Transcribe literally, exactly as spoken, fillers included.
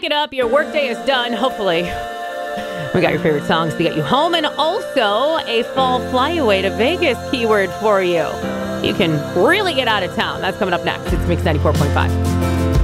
pack it up. Your workday is done, hopefully. We got your favorite songs to get you home and also a fall flyaway to Vegas keyword for you. You can really get out of town. That's coming up next. It's Mix ninety-four point five.